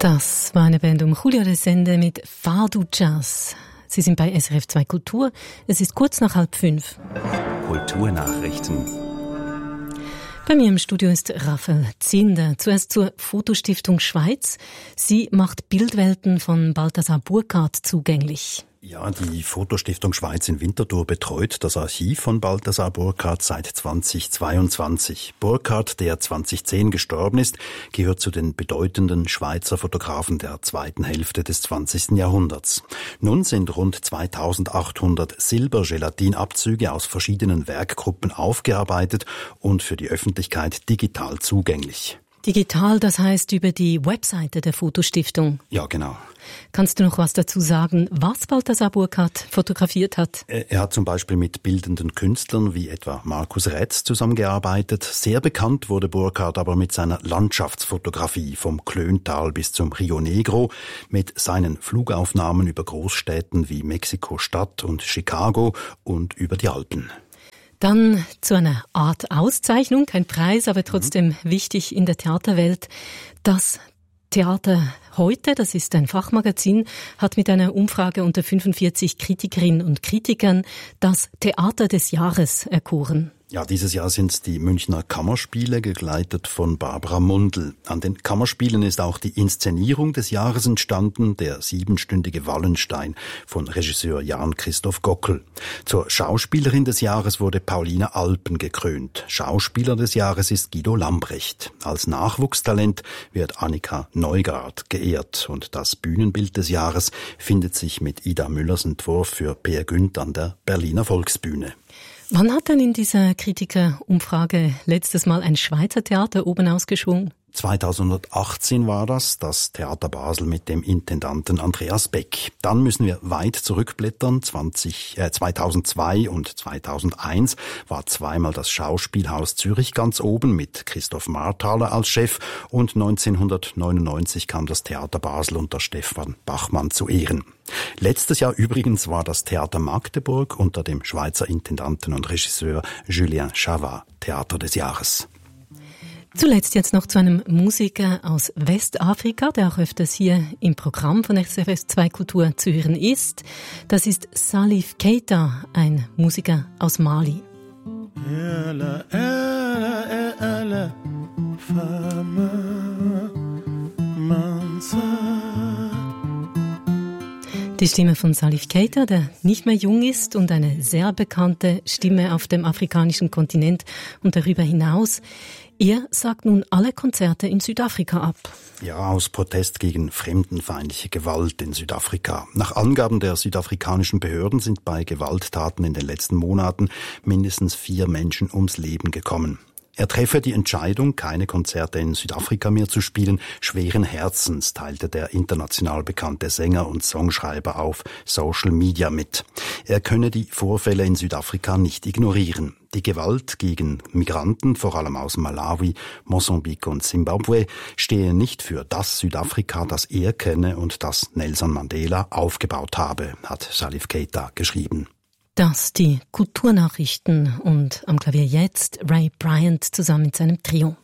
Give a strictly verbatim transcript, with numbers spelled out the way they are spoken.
Das war eine Band um Julio Resende mit Fado Jazz. Sie sind bei S R F zwei Kultur. Es ist kurz nach halb fünf. Kulturnachrichten. Bei mir im Studio ist Raphael Zinder. Zuerst zur Fotostiftung Schweiz. Sie macht Bildwelten von Balthasar Burckhardt zugänglich. Ja, die Fotostiftung Schweiz in Winterthur betreut das Archiv von Balthasar Burckhardt seit zweitausendzweiundzwanzig. Burckhardt, der zweitausendzehn gestorben ist, gehört zu den bedeutenden Schweizer Fotografen der zweiten Hälfte des zwanzigsten Jahrhunderts. Nun sind rund zweitausendachthundert Silbergelatinabzüge aus verschiedenen Werkgruppen aufgearbeitet und für die Öffentlichkeit digital zugänglich. Digital, das heißt über die Webseite der Fotostiftung. Ja, genau. Kannst du noch was dazu sagen, was Balthasar Burckhardt fotografiert hat? Er hat zum Beispiel mit bildenden Künstlern wie etwa Markus Rätz zusammengearbeitet. Sehr bekannt wurde Burckhardt aber mit seiner Landschaftsfotografie vom Klöntal bis zum Rio Negro, mit seinen Flugaufnahmen über Großstädten wie Mexiko-Stadt und Chicago und über die Alpen. Dann zu einer Art Auszeichnung, kein Preis, aber trotzdem mhm. wichtig in der Theaterwelt. Das Theater heute, das ist ein Fachmagazin, hat mit einer Umfrage unter fünfundvierzig Kritikerinnen und Kritikern das Theater des Jahres erkoren. Ja, dieses Jahr sind es die Münchner Kammerspiele, begleitet von Barbara Mundl. An den Kammerspielen ist auch die Inszenierung des Jahres entstanden, der siebenstündige Wallenstein von Regisseur Jan-Christoph Gockel. Zur Schauspielerin des Jahres wurde Paulina Alpen gekrönt. Schauspieler des Jahres ist Guido Lambrecht. Als Nachwuchstalent wird Annika Neugard geehrt. Und das Bühnenbild des Jahres findet sich mit Ida Müllers Entwurf für Peer Gynt an der Berliner Volksbühne. Wann hat denn in dieser Kritikerumfrage letztes Mal ein Schweizer Theater oben ausgeschwungen? zweitausendachtzehn war das, das Theater Basel mit dem Intendanten Andreas Beck. Dann müssen wir weit zurückblättern. zwanzig, äh, zweitausendzwei und zweitausendeins war zweimal das Schauspielhaus Zürich ganz oben mit Christoph Marthaler als Chef und neunzehnhundertneunundneunzig kam das Theater Basel unter Stefan Bachmann zu Ehren. Letztes Jahr übrigens war das Theater Magdeburg unter dem Schweizer Intendanten und Regisseur Julien Chavat Theater des Jahres. Zuletzt jetzt noch zu einem Musiker aus Westafrika, der auch öfters hier im Programm von S R F zwei Kultur zu hören ist. Das ist Salif Keita, ein Musiker aus Mali. Die Stimme von Salif Keita, der nicht mehr jung ist und eine sehr bekannte Stimme auf dem afrikanischen Kontinent und darüber hinaus. Er sagt nun alle Konzerte in Südafrika ab. Ja, aus Protest gegen fremdenfeindliche Gewalt in Südafrika. Nach Angaben der südafrikanischen Behörden sind bei Gewalttaten in den letzten Monaten mindestens vier Menschen ums Leben gekommen. Er treffe die Entscheidung, keine Konzerte in Südafrika mehr zu spielen, schweren Herzens, teilte der international bekannte Sänger und Songschreiber auf Social Media mit. Er könne die Vorfälle in Südafrika nicht ignorieren. Die Gewalt gegen Migranten, vor allem aus Malawi, Mosambik und Zimbabwe, stehe nicht für das Südafrika, das er kenne und das Nelson Mandela aufgebaut habe, hat Salif Keita geschrieben. Das die Kulturnachrichten und am Klavier jetzt Ray Bryant zusammen mit seinem Trio.